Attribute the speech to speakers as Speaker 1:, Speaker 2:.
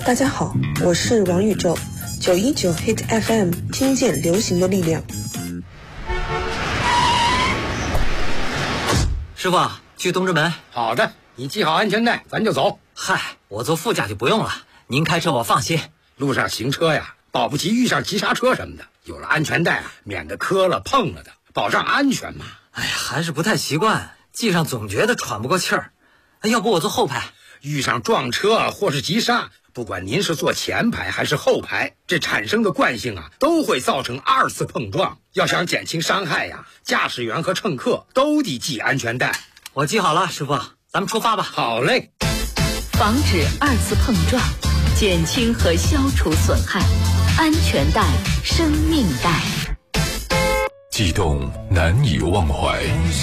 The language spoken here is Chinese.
Speaker 1: 大家好，我是王宇宙，919 Hit FM， 听见流行的力量。
Speaker 2: 师傅，去东直门。
Speaker 3: 好的，你系好安全带，咱就走。
Speaker 2: 嗨，我坐副驾就不用了，您开车我放心。
Speaker 3: 路上行车呀，保不齐遇上急刹车什么的，有了安全带啊，免得磕了碰了的，保障安全嘛。
Speaker 2: 哎呀，还是不太习惯，系上总觉得喘不过气儿。要不我坐后排？
Speaker 3: 遇上撞车或是急刹，不管您是坐前排还是后排，这产生的惯性啊，都会造成2次碰撞。要想减轻伤害呀，驾驶员和乘客都得系安全带。
Speaker 2: 我系好了，师傅，咱们出发吧。
Speaker 3: 好嘞。
Speaker 4: 防止2次碰撞，减轻和消除损害，安全带，生命带。
Speaker 5: 悸动难以忘怀。